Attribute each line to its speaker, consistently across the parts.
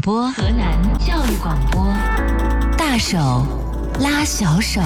Speaker 1: 播，河南教育广播，大手拉小手。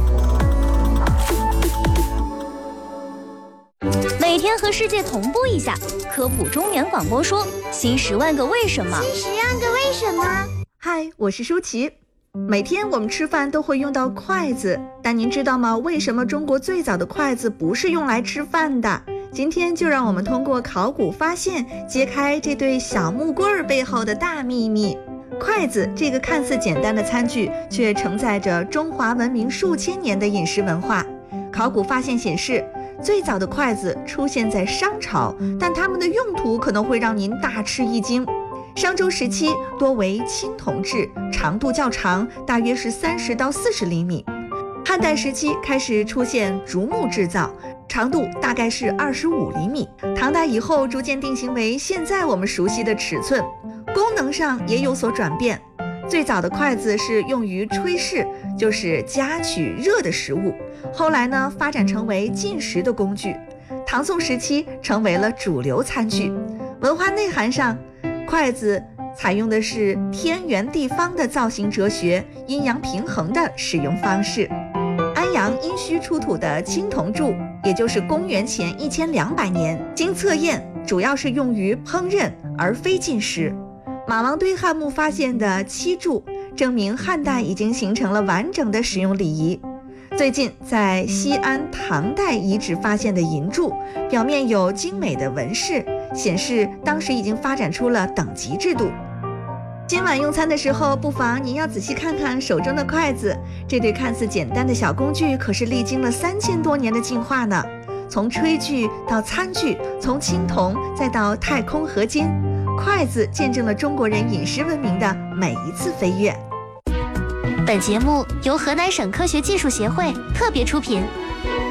Speaker 2: 每天和世界同步一下，科普中原广播说新10万个为什么。
Speaker 3: 新10万个为什么？
Speaker 4: 嗨，我是舒淇。每天我们吃饭都会用到筷子，但您知道吗？为什么中国最早的筷子不是用来吃饭的？今天就让我们通过考古发现，揭开这对小木棍背后的大秘密。筷子这个看似简单的餐具，却承载着中华文明数千年的饮食文化。考古发现显示，最早的筷子出现在商朝，但它们的用途可能会让您大吃一惊。商周时期多为青铜制，长度较长，大约是30到40厘米。汉代时期开始出现竹木制造，长度大概是25厘米。唐代以后逐渐定型为现在我们熟悉的尺寸，功能上也有所转变。最早的筷子是用于炊事，就是夹取热的食物。后来呢，发展成为进食的工具。唐宋时期成为了主流餐具。文化内涵上，筷子采用的是天圆地方的造型哲学，阴阳平衡的使用方式。安阳殷墟出土的青铜柱，也就是公元前1200年，经测验主要是用于烹饪而非进食。马王堆汉墓发现的漆柱，证明汉代已经形成了完整的使用礼仪。最近在西安唐代遗址发现的银柱，表面有精美的纹饰，显示当时已经发展出了等级制度。今晚用餐的时候，不妨您要仔细看看手中的筷子，这对看似简单的小工具，可是历经了3000多年的进化呢。从炊具到餐具，从青铜再到太空合金，筷子见证了中国人饮食文明的每一次飞跃。
Speaker 2: 本节目由河南省科学技术协会特别出品。